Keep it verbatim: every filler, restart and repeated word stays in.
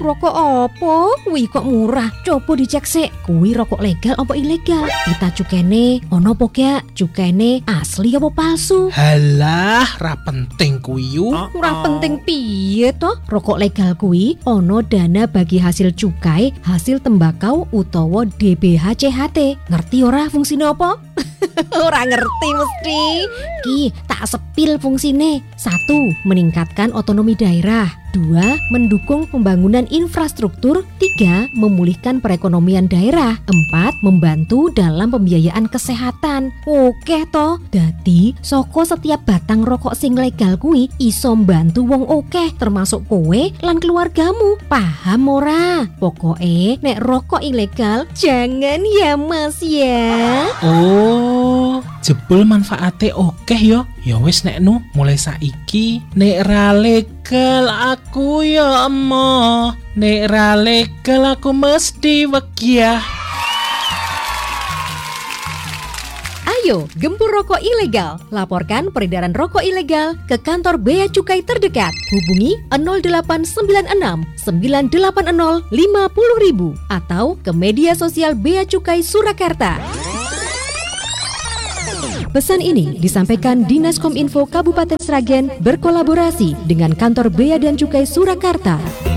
rokok opo? Kuwi kok murah. Coba dicek sik, kuwi rokok legal apa ilegal? Kita cukene ono apa gak? Cukene asli apa palsu? Halah, ra penting kuwi yu. Ora penting piye toh? Rokok legal kuwi ono dana bagi hasil cukai, hasil tembakau utawa D B H C H T. Ngerti ora fungsine apa? Ora ngerti mesti. Ki, tak sepil fungsine. Satu, meningkatkan otonomi daerah. Dua, mendukung pembangunan infrastruktur. Tiga, memulihkan perekonomian daerah. Empat, membantu dalam pembiayaan kesehatan. Oke toh. Dadi, saka setiap batang rokok sing legal kuwi iso mbantu wong oke, termasuk kowe lan keluargamu. Paham ora? Pokoke nek rokok ilegal jangan ya Mas ya. Oh, jebul manfaate oke yo. Ya wis nek nu, mulai saiki nek ra legal aku ya emoh. Nek ra legal aku mesti wegiah. Ayo, gempur rokok ilegal. Laporkan peredaran rokok ilegal ke kantor Bea Cukai terdekat. Hubungi nol delapan sembilan enam sembilan delapan nol lima nol nol nol atau ke media sosial Bea Cukai Surakarta. Pesan ini disampaikan Dinas Kominfo Kabupaten Sragen berkolaborasi dengan kantor Bea dan Cukai Surakarta.